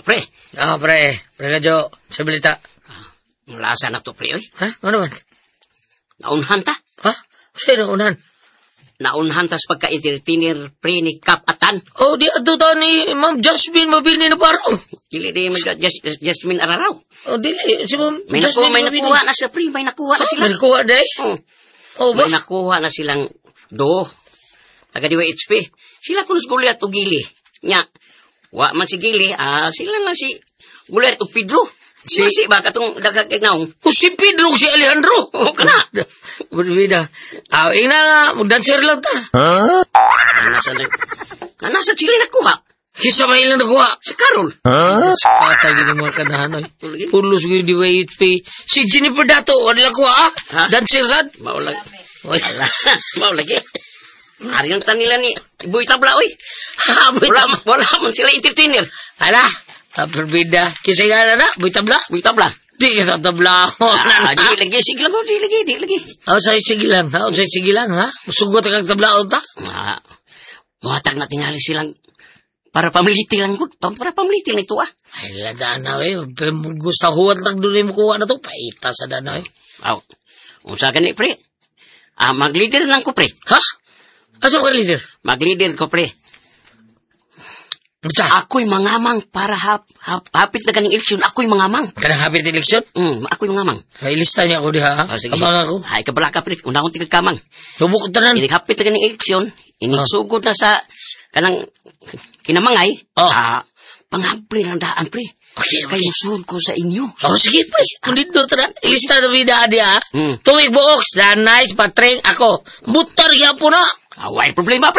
Pre. Pre nga Jo, sa balita. Lasa na to, pre, oy. Ha? Ano man? Naunhan ta? Ha? Sino unahan? Naunhan tas pagka-entertainer, pre, ni Kap Atan. Oh, di ato ta ni Ma'am Jasmine mabili na paro. Dili di Jasmine Araraw. Oh, dili. Si Ma'am May Jasmine nakuha na siya, pre. May nakuha na sila. May nakuha na eh? Oh, May boss. nakuha na silang do. Taga diwa HP. Sila kunos Goliath o Gili. Nya, wa man si Gili, sila lang si Goliath o Pedro. Si ba katong dagkagnaong. Oh, si Pedro, si Alejandro. Oh, kana. Berbeda. Ina nga, dancer lang ta. Nasa Chile nakuha. Kisa may ilang nakuha. Si Carol. Sakata gini mga kanahan, oy. Pulos gini di WHP. Si Jennifer Dato, wala nakuha, Dancer sad. Maulag. Maulag eh. Ari ang tanila ni Boy Tabla, oy. Wala man sila entertainer. Ala, berbeda. Kisa nga na, Boy Tabla? Boy Tabla. Di kita tabla. Di lagi, sige lang, di lagi. Sige lang, ha? Sugot kang tabla ta? Muhatag na tingali silang para pamiliti lang, para pamiliti lang ito, Ay, ladana, eh. Gusto huwat lang doon yung kuha na to. Paita sa dana, eh. Unsa gani, pre? Mag-leader lang ko, pre. Ha? Asa ka leader? Mag-leader ko, pre. Ako'y mangamang para hapit na ganing eleksyon. Ako'y mangamang. Kanang hapit eleksyon? Ako'y mangamang. Ay, lista niya ako diha, ha? Kamang ako. Ay, kabala ka, pre. Una akong tigagkamang. Subok ko tanan. Inig hapit na ganing eleksyon. Inig sugod na sa kanang kinamangay. Panghampli ng daan, pre. Okay. Kayo sud ko sa inyo. Sige, pre. Kundin doon tanan. Ilista na bida dia, ha? Tuwig buoks, danay, patring, ako. Butar ya po na. Away problema, pre.